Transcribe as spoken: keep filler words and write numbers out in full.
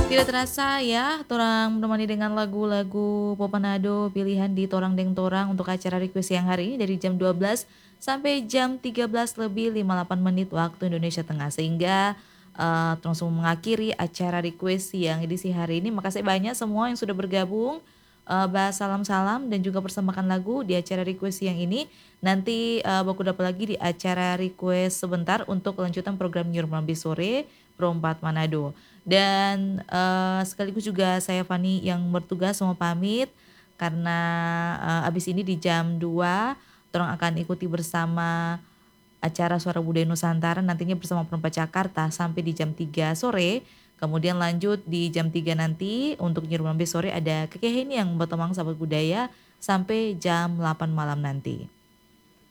Tidak terasa ya, torang menemani dengan lagu-lagu Popanado pilihan di Torang Deng Torang untuk acara request siang hari ini dari jam dua belas sampai jam tiga belas lebih lima puluh delapan menit waktu Indonesia Tengah. Sehingga eh langsung mengakhiri acara request siang edisi hari ini. Makasih banyak semua yang sudah bergabung, eh, bahas salam-salam dan juga persembahkan lagu di acara request siang ini. Nanti eh, baku dapat lagi di acara request sebentar untuk kelanjutan program New Normal Bis Sore Pro empat Manado. Dan, eee, sekaligus juga saya Fani yang bertugas mau pamit karena, eee, habis ini di jam dua torang akan ikuti bersama acara Suara Budaya Nusantara nantinya bersama Perempat Jakarta sampai di jam tiga sore. Kemudian lanjut di jam tiga nanti untuk Nyirumambe sore ada Kekeh ini yang bertemang sahabat budaya sampai jam delapan malam nanti.